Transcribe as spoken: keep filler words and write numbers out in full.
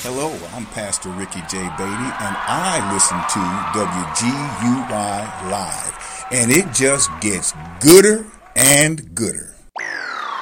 Hello, I'm Pastor Ricky J. Beatty, and I listen to W G U Y Live, and it just gets gooder and gooder.